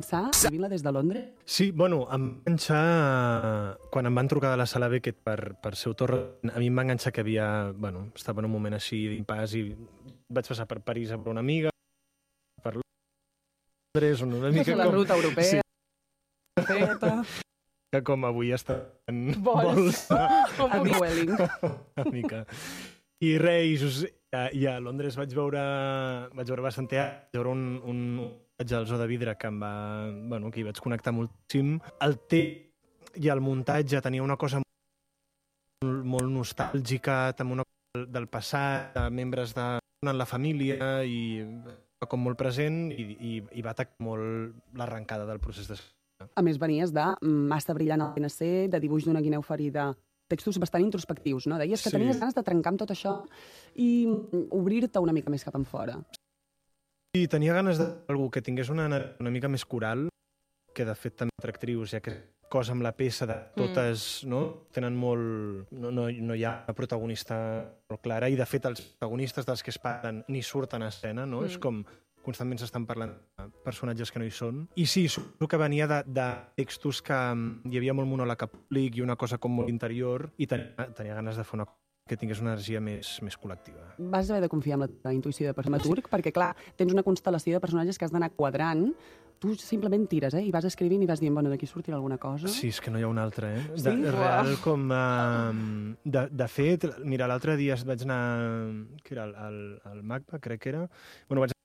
començar escrivint-la des de Londres? Sí, bueno, em va enganxar... Quan em van trucar de la Sala Beckett per ser autor, a mi em va enganxar que estava en un moment així d'impàs i vaig passar per París a veure una amiga, per Londres, una mica la ruta europea. Sí, Feta. que com avui està en Vols. a Welling. una mica. I res, i a Londres vaig veure bastant teatre, vaig veure un viatge al Zoo de Vidre que que hi vaig connectar moltíssim. El text i el muntatge tenia una cosa molt nostàlgica, també una cosa del passat, de membres de la família, i com molt present, i va atacar molt l'arrencada del procés d'escriure. A més, venies de Massa brillant al PNC, de Dibuix d'una guineu ferida, textos bastant introspectius, no? Deies que tenies ganes de trencar amb tot això i obrir-te una mica més cap enfora. Sí, tenia ganes d'algú que tingués una mica més coral, que de fet també actrius, ja que cosa amb la peça de totes, no? Tenen molt... No hi ha una protagonista molt clara, i de fet els protagonistes dels que es parlen ni surten a escena, no? És com constantment s'estan parlant de personatges que no hi són. I sí, suposo que venia de textos que hi havia molt monòleg públic i una cosa com molt interior, i tenia ganes de fer una cosa que tingués una energia més col·lectiva. Vas haver de confiar en la teva intuïció de dramaturg, perquè, clar, tens una constel·lació de personatges que has d'anar quadrant. Tu simplement tires, i vas escrivint i vas dient, bueno, d'aquí sortirà alguna cosa. Sí, és que no hi ha una altra, Sí? Real, com... De fet, mira, l'altre dia vaig anar... Què era? Al MACBA, crec que era. Bueno, vaig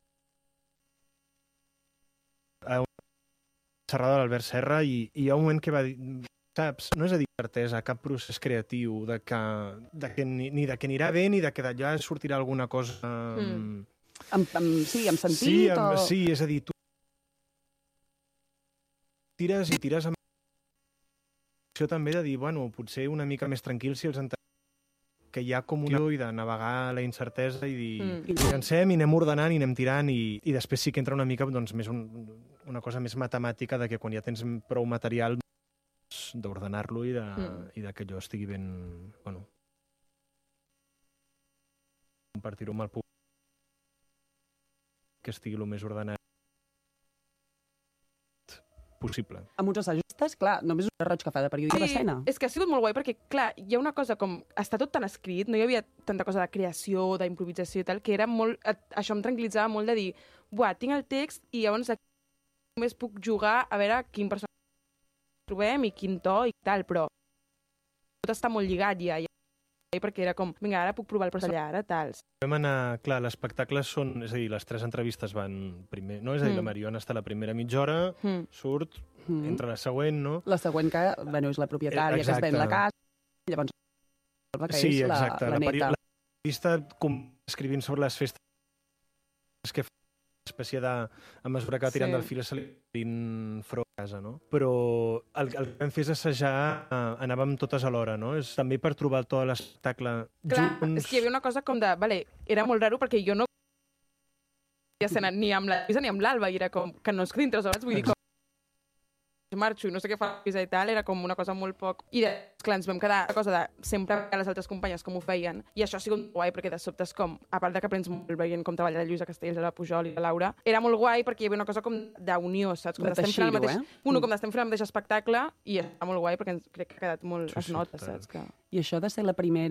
a una xerrada de l'Albert Serra, i hi ha un moment que va dir, saps, no és a dir certesa, cap procés creatiu, ni de que anirà bé ni de que d'allà sortirà alguna cosa... Sí, amb sentit? Sí, és a dir, tu tires amb això també de dir, bueno, potser una mica més tranquil si els entenem que hi ha com una... i de navegar la incertesa i dir, llancem i anem ordenant i anem tirant, i després sí que entra una mica doncs, més una cosa més matemàtica de que quan ja tens prou material d'ordenar-lo i de que allò estigui ben... Bueno, compartir-ho amb el públic, que estigui el més ordenat possible. Amb uns assajistes, clar, només un roig que fa de periodista d'escena. És que ha sigut molt guai perquè, clar, hi ha una cosa com... Està tot tan escrit, no hi havia tanta cosa de creació, d'improvisació i tal, que era molt... Això em tranquil·litzava molt de dir, buah, tinc el text i llavors només puc jugar a veure quin personatge trobem i quin to i tal, però tot està molt lligat ja, perquè era com, vinga, ara puc provar el personatge, ara tals. Vam anar, clar, l'espectacle són, és a dir, les 3 entrevistes van primer, no? És a dir, la Mariona està a la primera mitja hora, surt, entra la següent, no? La següent que, bueno, és la propietària, que es ven la casa, i llavors que sí, és exacte. La neta. La periodista escrivint sobre les festes que fa una espècie de... A mesura que va tirant del fil se li front a casa, no? Però el que vam fer és assajar, anàvem totes alhora, no? És també per trobar el to de l'espectacle junts. És que hi havia una cosa com de... Vale, era molt raro perquè jo no havia escena ni amb la Lluïsa ni amb l'Alba, i era com que no es quedin 3 hores, vull dir, com marxo i no sé què fa la Lluïsa i tal, era com una cosa molt poc... I clar, ens vam quedar la cosa de sempre a les altres companyes com ho feien, i això ha sigut guai, perquè de sobte és com, a part de que aprens molt veient com treballa la Lluïsa Castells, la Pujol i la Laura, era molt guai perquè hi havia una cosa com d'unió, saps? Com d'estem fent el mateix... Com d'estem fent el mateix espectacle, i està molt guai perquè crec que ha quedat molt... Es nota, saps? I això de ser la primera...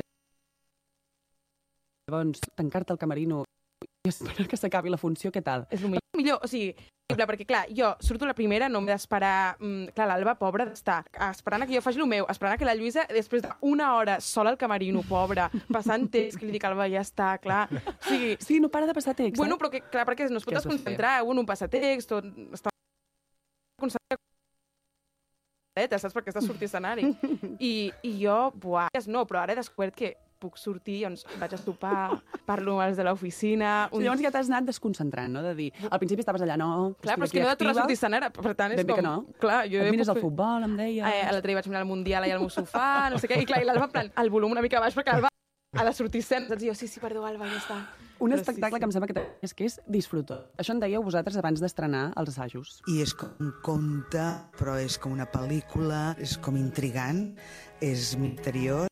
Llavors, tancar-te al camerino i esperar que s'acabi la funció, què tal? És el millor, o sigui... Perquè, clar, jo surto la primera, no m'he d'esperar... Clar, l'Alba, pobra, d'estar esperant que jo faci el meu, esperant que la Lluïsa, després d'una hora sola al camerino, pobra, passant text, que li dic, Alba, ja està, clar... O sigui, sí, no para de passar text, Bueno, però que, clar, perquè no es pot desconcentrar, un passa text, tot... Està concentrat, saps? Perquè estàs sortint a escenari. I jo, buah, no, però ara he descobert que puc sortir, doncs vaig a sopar, parlo amb els de l'oficina... Llavors ja t'has anat desconcentrant, no? De dir, al principi estaves allà, no... Clar, però és que no he de tornar a sortir a escenari, per tant és com... que no. Clar, jo et mires al futbol, em deia... L'altre dia vaig mirar el Mundial allà al meu sofà, no sé què, i clar, i l'Alba, plan, el volum una mica baix, perquè l'Alba ha de sortir escena. Saps? I jo, sí, perdó, Alba, ja està. Un espectacle que em sembla que és disfrutar. Això en dèieu vosaltres abans d'estrenar els assajos. I és com un conte, però és com una pel·lícula, és com intrigant, és misteriós.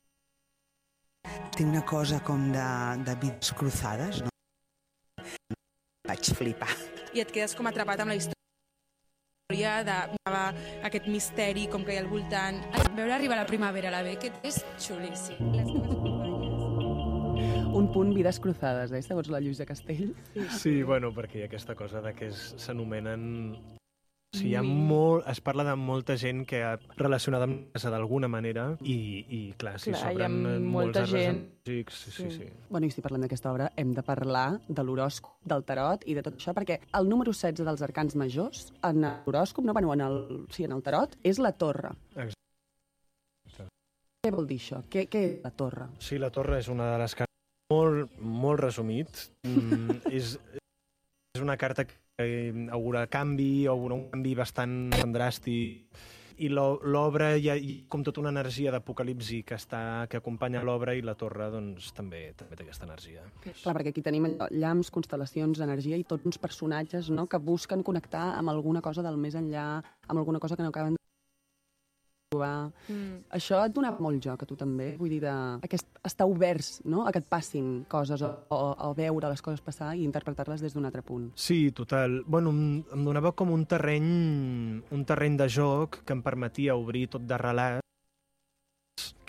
Té una cosa com de vides cruzades, no? Vaig flipar. I et quedes com atrapat amb la història. aquest misteri com que hi ha al voltant. Veure arribar la primavera a la Beckett és xulíssim. Les meves companyes... Un punt vides cruzades, segons la Lluïsa Castell. Sí, bueno, perquè hi ha aquesta cosa de que s'anomenen... O sigui, es parla de molta gent que ha relacionat amb casa d'alguna manera i clar, si s'obren molts arbres músics... Sí. Bueno, i si parlem d'aquesta obra, hem de parlar de l'horòscop, del tarot i de tot això, perquè el número 16 dels arcans majors, en l'horòscop, en el tarot, és la torre. Exacte. Què vol dir això? Què és la torre? Sí, la torre és una de les cartes molt resumit. És una carta que augura canvi, augura un canvi bastant dràstic, i l'obra hi ha com tota una energia d'apocalipsi que acompanya l'obra, i la torre doncs, també té aquesta energia. Clar, perquè aquí tenim llamps, constel·lacions, energia i tots uns personatges, no?, que busquen connectar amb alguna cosa del més enllà, amb alguna cosa que no acaben de trobar. Això et donava molt joc a tu també, vull dir, estar oberts, no?, a que et passin coses o veure les coses passar i interpretar-les des d'un altre punt. Sí, total. Bueno, em donava com un terreny de joc que em permetia obrir tot de relats que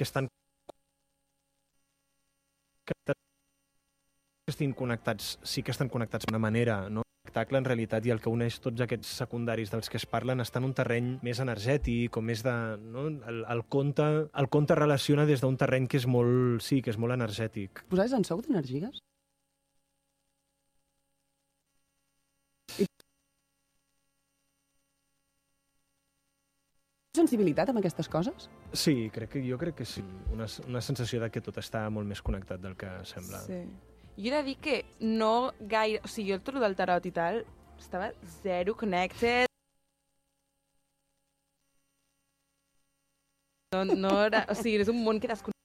estan connectats, sí que estan connectats d'una manera, no? L'espectacle, en realitat, i el que uneix tots aquests secundaris dels que es parlen està en un terreny més energètic o més de... No? El conte relaciona des d'un terreny que és molt, sí, que és molt energètic. Vosaltres en sou d'energies? Sensibilitat amb aquestes coses? Sí, jo crec que sí. Una sensació de que tot està molt més connectat del que sembla. Sí. Jo he de dir que no gaire... O sigui, jo el tot del tarot i tal estava zero connected. No era... O sigui, és un món que desconec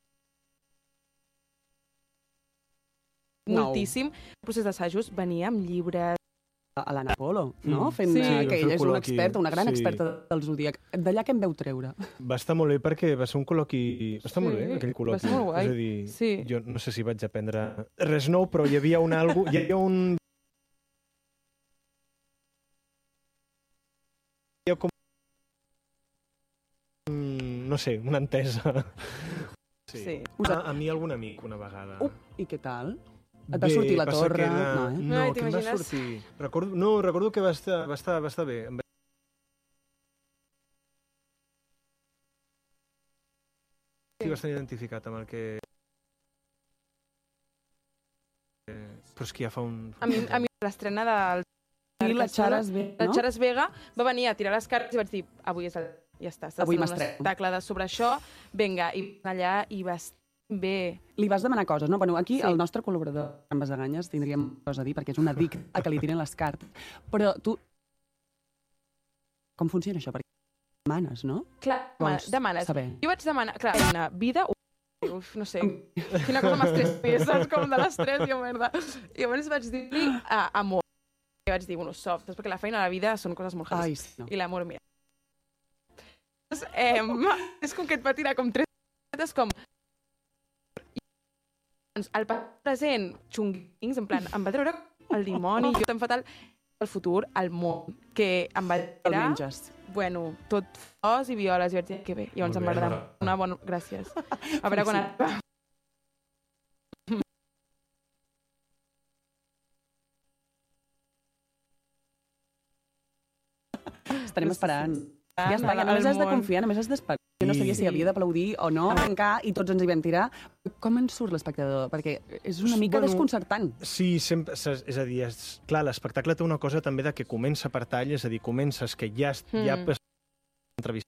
moltíssim. El procés d'assajos venia amb llibres. A l'Anna Polo, no? Que ella és una experta, una gran experta del Zodíac. D'allà què en veu treure? Va estar molt bé perquè va ser un col·loqui... Va estar molt bé, aquell col·loqui. Va ser molt guai. És a dir, jo no sé si vaig aprendre res nou, però hi havia no sé, una entesa. Sí. A mi algun amic una vegada. I què tal? Et va sortir la torre? No, que em va sortir... Recordo que va estar bé. Estic bastant identificat amb el que... Però és que ja fa un... A mi l'estrena del... I la Charas Vega, no? La Charas Vega va venir a tirar les cartes i vaig dir, avui ja està, avui un espectacle sobre això, vinga, i allà i vas bé. Li vas demanar coses, no? Bueno, aquí el nostre col·laborador, en Basaganyes, tindríem cosa a dir, perquè és un addicte a que li tiren les cartes. Però tu... Com funciona això? Perquè demanes, no? Clar, demanes. Saber. Jo vaig demanar, clar, una vida... Uf, no sé, quina cosa m'estressa, saps? Com de l'estrès, jo, merda. I llavors vaig dir-li amor. I vaig dir, bueno, soft, perquè la feina i la vida són coses molt heavy. No. I l'amor, mira. És com que et va tirar com 3 cartes, com... El present, xunguings, en plan, em va treure el dimoni, jo tan fatal, el futur, el món, que em va tirar... El menges. Bueno, tot flors i violes, i vaig dir que bé. Llavors em va agradar una bona... Gràcies. A veure quan arriba. Estarem esperant. Ja està, només has de confiar, només has d'esperar. Jo no sabia si havia d'aplaudir o no, arrencar, i tots ens hi vam tirar. Com en surt l'espectador? Perquè és una mica desconcertant. Sí, sempre, és a dir, clar, l'espectacle té una cosa també de que comença per tall, és a dir, comences que ja entrevistant,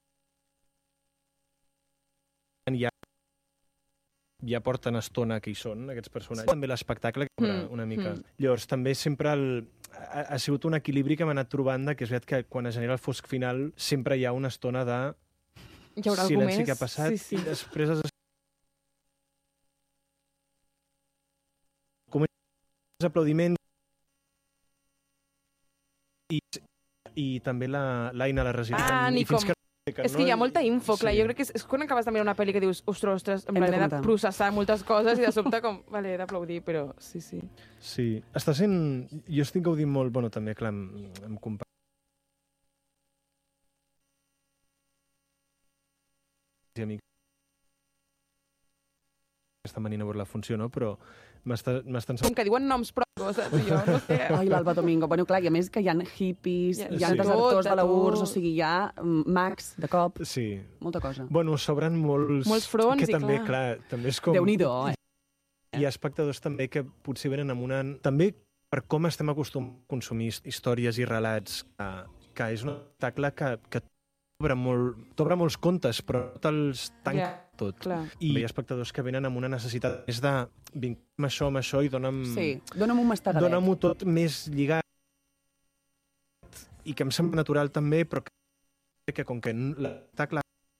ja porten estona que hi són, aquests personatges. També l'espectacle que una mica. Llavors, també sempre ha sigut un equilibri que hem anat trobant, que és veritat que quan es genera el fosc final sempre hi ha una estona de silenci que ha passat, i després comença aplaudiments i també l'Aina, la resident. És que hi ha molta info, clar. Jo crec que és quan acabes de mirar una pel·li que dius, ostres, em he de processar moltes coses i de sobte com, vale, he d'aplaudir, però sí. Sí, està sent... Jo estic gaudint molt, bueno, també, clar, amb companys. amics. Aquesta manina veure la funció, no? Però m'estan... Com que diuen noms propis, saps? Jo no sé. Ai, l'Alba Domingo. Bueno, clar, i a més que hi ha hippies, hi ha Sí. desertors de la Tot. URSS, o sigui, hi ha mags de cop, Sí. molta cosa. Bueno, s'obren molts... Molts fronts, que i també, clar. també és com... Déu-n'hi-do, eh? Hi ha espectadors també que potser venen amb una... També per com estem acostumats a consumir històries i relats, que és un espectacle que t'obre molts contes, però no te'ls tanca tot. Clar. I hi ha espectadors que venen amb una necessitat més de vincular amb això i dona'm... Sí, dona'm un mastegadet. Dóna-m'ho tot més lligat i que em sembla natural també, però que com que l'espectacle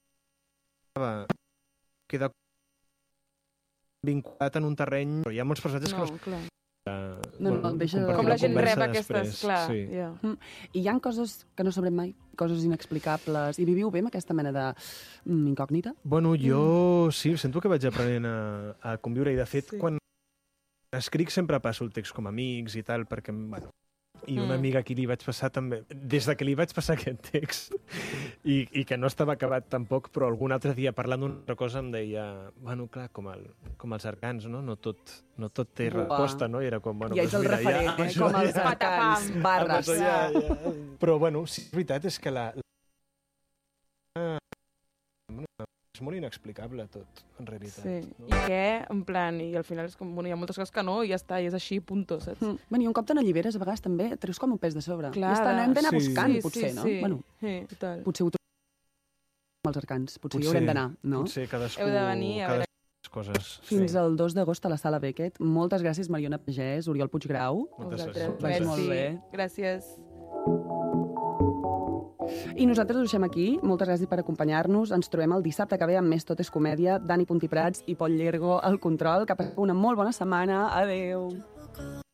queda vinculat en un terreny, però hi ha molts personatges No, clar. No, deixa de- Com la gent conversa rep aquestes... després, Clar, sí. ja. I hi ha coses que no sabrem mai, coses inexplicables, i viviu bé amb aquesta mena de incògnita? Bueno, jo sí, sento que vaig aprenent a conviure i de fet quan escric sempre passo el text com a amics i tal, perquè, bueno, i una amiga a qui li vaig passar també, des de que li vaig passar aquest text i que no estava acabat tampoc, però algun altre dia parlant d'una altra cosa em deia, bueno, clar, com els arcans, no? No tot té resposta, no? I era com, bueno, Ja ets el mira, referent, amb això com els ja- arcans, barres. amb això ja. Però, bueno, sí, la veritat és que és molt inexplicable tot, en realitat. Sí. No? I què, en plan, i al final és com, bueno, hi ha moltes coses que no, i ja està, i és així, punto, saps? Bueno, i un cop te n'alliberes, a vegades també treus com un pes de sobre. Clar, I està, no hem d'anar sí. buscant, potser, no? Sí, Bueno, sí, total. potser ho trobem amb els arcans, potser hi haurem d'anar, no? Potser cadascú... Heu de venir a veure- cadascú coses. Fins al 2 d'agost a la Sala Beckett. Moltes gràcies, Mariona Pagès, Oriol Puiggrau. Moltes Vosaltres, gràcies. Vagi molt merci. bé. Gràcies. I nosaltres ho deixem aquí. Moltes gràcies per acompanyar-nos. Ens trobem el dissabte que ve amb més Tot és Comèdia. Dani Puntiprats i Pol Llergo al control. Que passeu una molt bona setmana. Adeu.